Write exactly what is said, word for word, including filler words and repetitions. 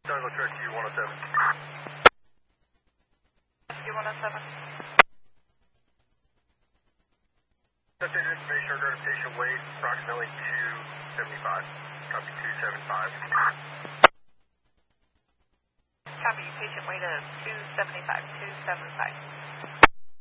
Tango Trek Q one oh seven. Q one oh seven. Updated information regarding patient weight, approximately two seventy-five. Copy two seventy-five. Copy, patient weight of two seventy-five, two seventy-five.